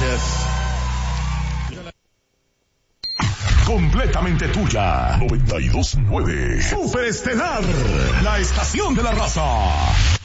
Gracias. Completamente tuya. 92.9. Superestelar. La estación de la raza.